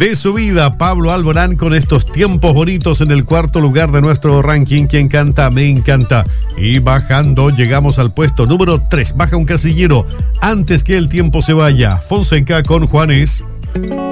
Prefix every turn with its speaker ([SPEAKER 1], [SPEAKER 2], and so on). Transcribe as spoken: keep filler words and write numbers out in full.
[SPEAKER 1] de su vida. Pablo Alborán con estos tiempos bonitos en el cuarto lugar de nuestro ranking. Quien canta, me encanta. Y bajando, llegamos al puesto número tres. Baja un casillero antes que el tiempo se vaya. Fonseca con Juanes.